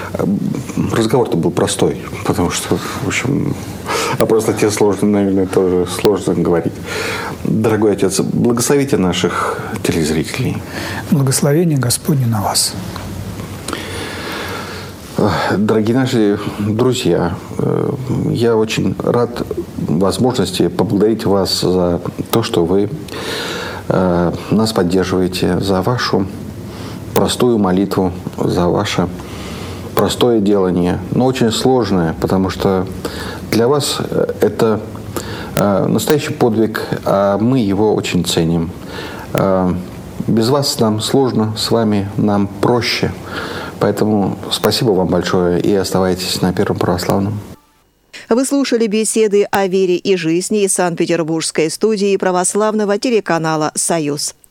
Разговор-то был простой, потому что, в общем, а просто тебе сложно, наверное, тоже сложно говорить. Дорогой отец, благословите наших телезрителей. Благословение Господне на вас. Дорогие наши друзья, я очень рад возможности поблагодарить вас за то, что вы нас поддерживаете, за вашу простую молитву, за ваше простое делание, но очень сложное, потому что для вас это настоящий подвиг, а мы его очень ценим. Без вас нам сложно, с вами нам проще. Поэтому спасибо вам большое и оставайтесь на Первом Православном. Вы слушали беседы о вере и жизни из Санкт-Петербургской студии православного телеканала «Союз».